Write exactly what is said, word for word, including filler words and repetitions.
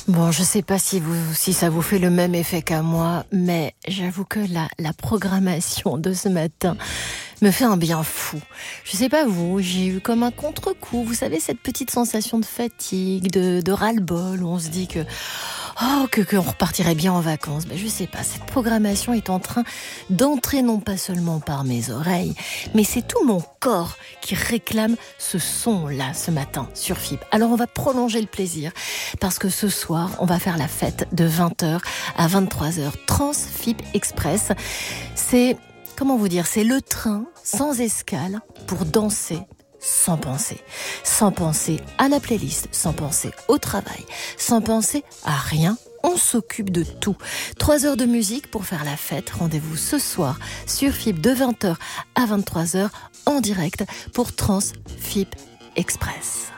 Bon, je sais pas si vous, si ça vous fait le même effet qu'à moi, mais j'avoue que la, la programmation de ce matin me fait un bien fou. Je sais pas vous, j'ai eu comme un contre-coup. Vous savez, cette petite sensation de fatigue, de, de ras-le-bol, où on se dit que, oh, que, qu'on repartirait bien en vacances. Ben, je sais pas, cette programmation est en train d'entrer non pas seulement par mes oreilles, mais c'est tout mon corps qui réclame ce son-là ce matin sur F I B. Alors on va prolonger le plaisir, parce que ce soir, on va faire la fête de vingt heures à vingt-trois heures. Trans F I B Express, c'est... Comment vous dire, c'est le train sans escale pour danser sans penser. Sans penser à la playlist, sans penser au travail, sans penser à rien. On s'occupe de tout. Trois heures de musique pour faire la fête. Rendez-vous ce soir sur F I B de vingt heures à vingt-trois heures en direct pour Trans F I B Express.